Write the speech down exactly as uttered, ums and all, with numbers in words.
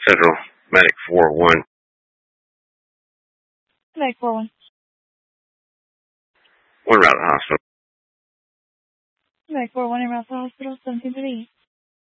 Federal Medic four one. Medic four one. One route to the hospital. Medic four one, in route to the hospital, seventeen thirty.